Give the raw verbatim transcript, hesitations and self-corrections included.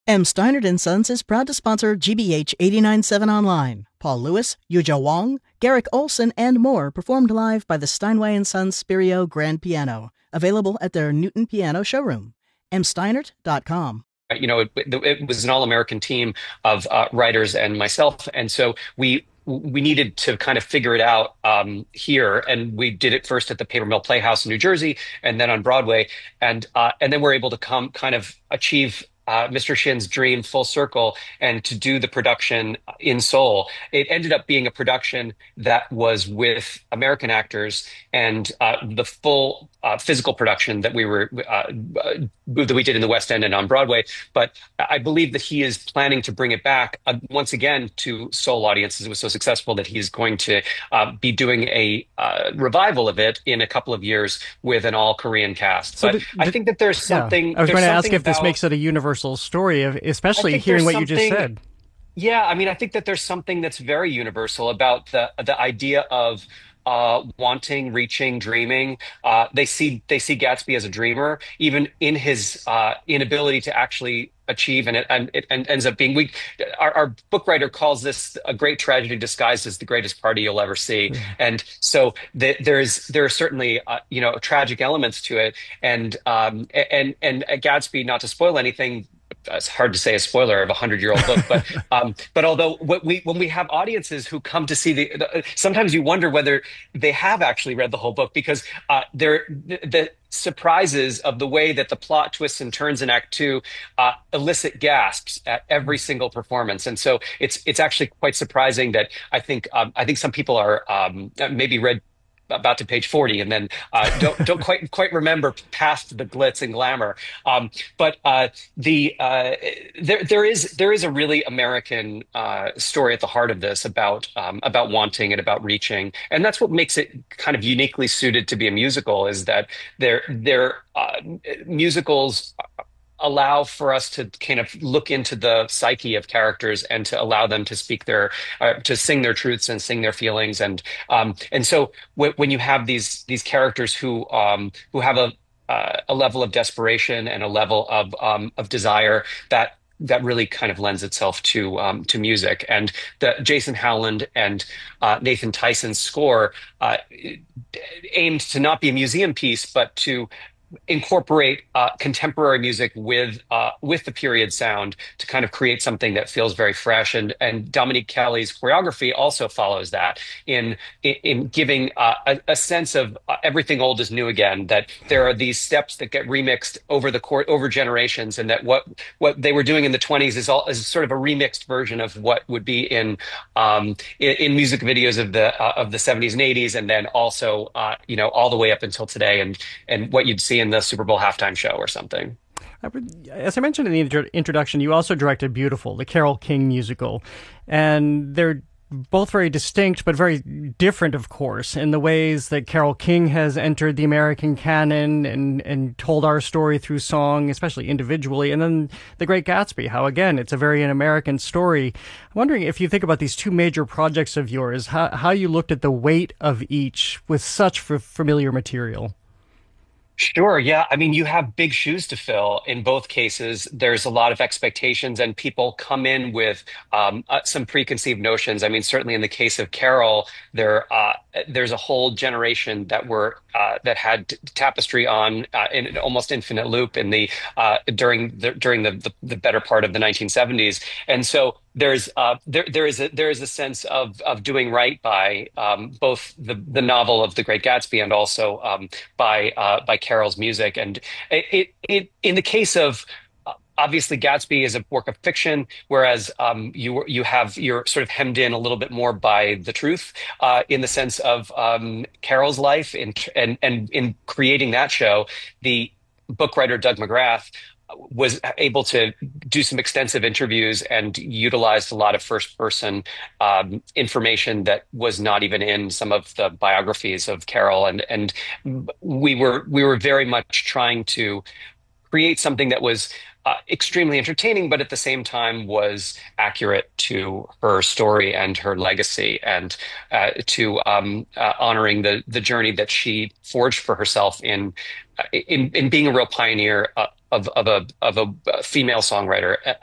M. Steinert and Sons is proud to sponsor G B H eighty-nine point seven Online. Paul Lewis, Yuja Wong, Garrick Olson, and more performed live by the Steinway and Sons Spirio Grand Piano, available at their Newton Piano showroom. m steinert dot com. You know, it, it was an all-American team of uh, writers and myself, and so we we needed to kind of figure it out um, here, and we did it first at the Paper Mill Playhouse in New Jersey, and then on Broadway, and uh, and then we're able to come kind of achieve Uh, Mister Shin's dream full circle and to do the production in Seoul. It ended up being a production that was with American actors and uh, the full uh, physical production that we were uh, uh, that we did in the West End and on Broadway. But I believe that he is planning to bring it back uh, once again to Seoul audiences. It was so successful that he's going to uh, be doing a uh, revival of it in a couple of years with an all Korean cast. So but the, the, I think that there's something. Yeah. I was going to ask if about, this makes it a universal story, of especially hearing what you just said. Yeah, I mean, I think that there's something that's very universal about the the idea of uh, wanting, reaching, dreaming. Uh, they see they see Gatsby as a dreamer, even in his uh, inability to actually achieve, and it and it and ends up being we. Our, our book writer calls this a great tragedy disguised as the greatest party you'll ever see, mm. and so the, there's there are certainly uh, you know tragic elements to it, and um and and Gatsby, not to spoil anything. It's hard to say a spoiler of a hundred-year-old book, but um, but although what we when we have audiences who come to see the, the, sometimes you wonder whether they have actually read the whole book because uh, they're the, the surprises of the way that the plot twists and turns in Act Two uh, elicit gasps at every single performance, and so it's it's actually quite surprising that I think um, I think some people are um, maybe read about to page forty and then uh, don't don't quite quite remember past the glitz and glamour. Um, but uh, the uh, there there is there is a really American uh, story at the heart of this about um, about wanting and about reaching, and that's what makes it kind of uniquely suited to be a musical. Is that they're they're uh, musicals allow for us to kind of look into the psyche of characters and to allow them to speak their, uh, to sing their truths and sing their feelings. And um, and so w- when you have these these characters who um, who have a uh, a level of desperation and a level of um, of desire that that really kind of lends itself to um, to music. And the Jason Howland and uh, Nathan Tyson's score uh, aimed to not be a museum piece, but to incorporate uh, contemporary music with uh, with the period sound to kind of create something that feels very fresh. And and Dominique Kelly's choreography also follows that in in, in giving uh, a, a sense of uh, everything old is new again. That there are these steps that get remixed over the court over generations, and that what what they were doing in the twenties is all is sort of a remixed version of what would be in um, in, in music videos of the uh, of the seventies and eighties, and then also uh, you know all the way up until today, and and what you'd see in the Super Bowl halftime show or something. As I mentioned in the intro- introduction, you also directed Beautiful, the Carole King musical, and they're both very distinct, but very different, of course, in the ways that Carole King has entered the American canon and, and told our story through song, especially individually, and then The Great Gatsby, how, again, it's a very an American story. I'm wondering if you think about these two major projects of yours, how, how you looked at the weight of each with such f- familiar material. Sure. Yeah. I mean, you have big shoes to fill in both cases. There's a lot of expectations, and people come in with um, uh, some preconceived notions. I mean, certainly in the case of Carole, there uh, there's a whole generation that were uh, that had t- Tapestry on uh, in an almost infinite loop in the uh, during the during the, the the better part of the nineteen seventies, and so. There's uh, there there is a there is a sense of of doing right by um, both the the novel of The Great Gatsby and also um, by uh, by Carole's music. And it, it it in the case of uh, obviously Gatsby is a work of fiction, whereas um, you you have you're sort of hemmed in a little bit more by the truth uh, in the sense of um, Carole's life in, and and in creating that show, the book writer Doug McGrath was able to do some extensive interviews and utilized a lot of first person um, information that was not even in some of the biographies of Carole. And, and we were, we were very much trying to create something that was uh, extremely entertaining, but at the same time was accurate to her story and her legacy, and uh, to um, uh, honoring the the journey that she forged for herself in in, in being a real pioneer uh, of of a of a female songwriter